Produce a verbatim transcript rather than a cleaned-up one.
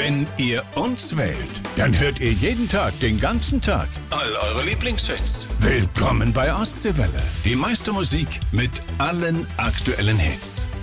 Wenn ihr uns wählt, dann hört ihr jeden Tag, den ganzen Tag, all eure Lieblingshits. Willkommen bei Ostseewelle. Die meiste Musik mit allen aktuellen Hits.